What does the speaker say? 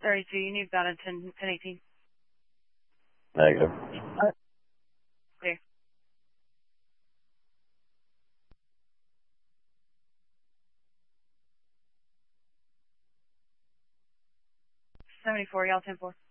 32, you need that at 1018. Negative. Clear. 74, y'all 10-4.